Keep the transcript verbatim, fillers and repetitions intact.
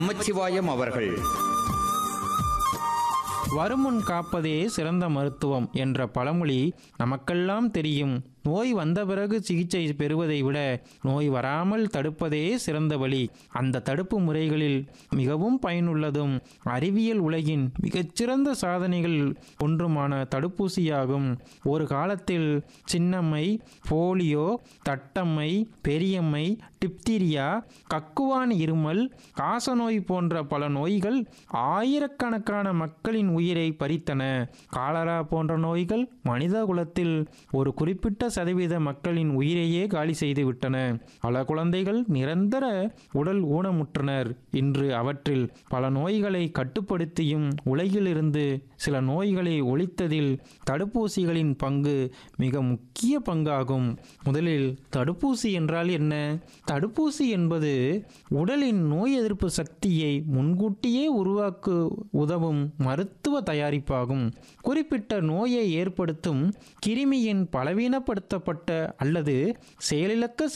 நமச்சிவாயம் அவர்கள் வருமுன் காப்பதே சிறந்த மருத்துவம் என்ற பழமொழி நமக்கெல்லாம் தெரியும். நோய் வந்த பிறகு சிகிச்சை பெறுவதை விட நோய் வராமல் தடுப்பதே சிறந்த வழி. அந்த தடுப்பு முறைகளில் மிகவும் பயனுள்ளதும் அறிவியல் உலகின் மிகச்சிறந்த சாதனைகள் ஒன்றுமான தடுப்பூசியாகும். ஒரு காலத்தில் சின்னம்மை, போலியோ, தட்டம்மை, பெரியம்மை, டிப்தீரியா, கக்குவான் இருமல், காசநோய் போன்ற பல நோய்கள் ஆயிரக்கணக்கான மக்களின் உயிரை பறித்தன. காலரா போன்ற நோய்கள் மனித குலத்தில் ஒரு குறிப்பிட்ட சதவீத மக்களின் உயிரையே காலி செய்து விட்டன. பல குழந்தைகள் நிரந்தர உடல் ஊனமுற்றனர். இன்று அவற்றில் பல நோய்களை கட்டுப்படுத்தியும் உலகிலிருந்து சில நோய்களை ஒழித்ததில் தடுப்பூசிகளின் பங்கு மிக முக்கிய பங்காகும். முதலில் தடுப்பூசி என்றால் என்ன? தடுப்பூசி என்பது உடலின் நோய் எதிர்ப்பு சக்தியை முன்கூட்டியே உருவாக்க உதவும் மருத்துவ தயாரிப்பாகும். குறிப்பிட்ட நோயை ஏற்படுத்தும் கிருமியின் பலவீனப்படுத்தப்பட்ட அல்லது செயலிழக்க